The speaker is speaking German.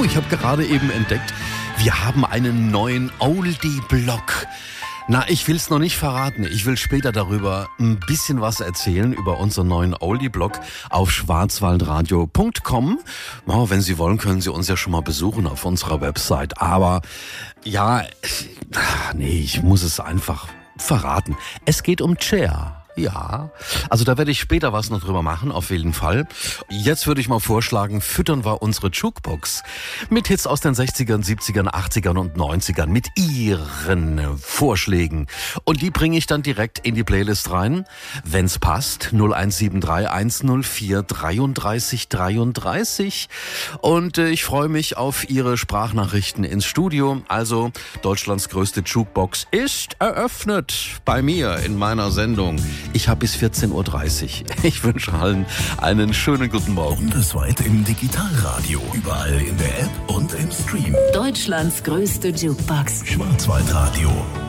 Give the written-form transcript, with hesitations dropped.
Ich habe gerade eben entdeckt, wir haben einen neuen Oldie-Blog. Na, ich will's noch nicht verraten. Ich will später darüber ein bisschen was erzählen, über unseren neuen Oldie-Blog auf schwarzwaldradio.com. Oh, wenn Sie wollen, können Sie uns ja schon mal besuchen auf unserer Website. Aber ja, ich muss es einfach verraten. Es geht um Cher. Ja, also da werde ich später was noch drüber machen, auf jeden Fall. Jetzt würde ich mal vorschlagen, füttern wir unsere Jukebox mit Hits aus den 60ern, 70ern, 80ern und 90ern mit Ihren Vorschlägen. Und die bringe ich dann direkt in die Playlist rein, wenn's passt. 0173 104 33 33. Und ich freue mich auf Ihre Sprachnachrichten ins Studio. Also, Deutschlands größte Jukebox ist eröffnet bei mir in meiner Sendung. Ich habe bis 14.30 Uhr. Ich wünsche allen einen schönen guten Morgen. Bundesweit im Digitalradio. Überall in der App und im Stream. Deutschlands größte Jukebox. Schwarzwaldradio.